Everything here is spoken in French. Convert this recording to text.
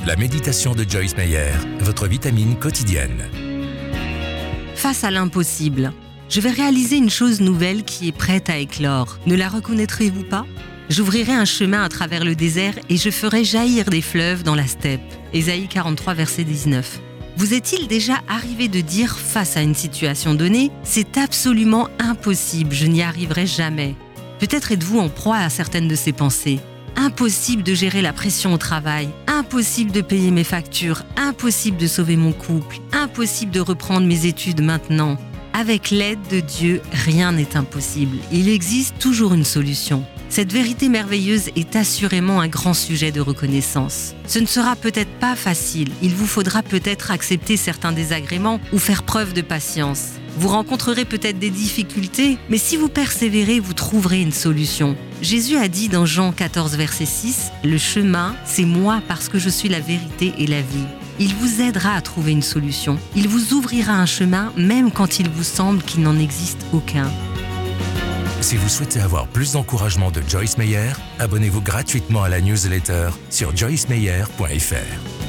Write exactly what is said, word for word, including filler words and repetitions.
La méditation de Joyce Meyer, votre vitamine quotidienne. Face à l'impossible, je vais réaliser une chose nouvelle qui est prête à éclore. Ne la reconnaîtrez-vous pas ? J'ouvrirai un chemin à travers le désert et je ferai jaillir des fleuves dans la steppe. Ésaïe quarante-trois, verset dix-neuf. Vous est-il déjà arrivé de dire face à une situation donnée « C'est absolument impossible, je n'y arriverai jamais ». Peut-être êtes-vous en proie à certaines de ces pensées. Impossible de gérer la pression au travail, impossible de payer mes factures, impossible de sauver mon couple, impossible de reprendre mes études maintenant. Avec l'aide de Dieu, rien n'est impossible. Il existe toujours une solution. Cette vérité merveilleuse est assurément un grand sujet de reconnaissance. Ce ne sera peut-être pas facile, il vous faudra peut-être accepter certains désagréments ou faire preuve de patience. Vous rencontrerez peut-être des difficultés, mais si vous persévérez, vous trouverez une solution. Jésus a dit dans Jean quatorze, verset six, « Le chemin, c'est moi parce que je suis la vérité et la vie ». Il vous aidera à trouver une solution. Il vous ouvrira un chemin même quand il vous semble qu'il n'en existe aucun. Si vous souhaitez avoir plus d'encouragement de Joyce Meyer, abonnez-vous gratuitement à la newsletter sur joyce meyer point f r.